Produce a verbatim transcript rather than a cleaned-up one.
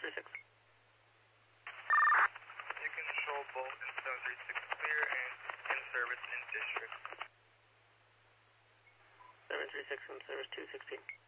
three six. You can show both in seven three six clear and in service in district. seven three six in service two sixteen.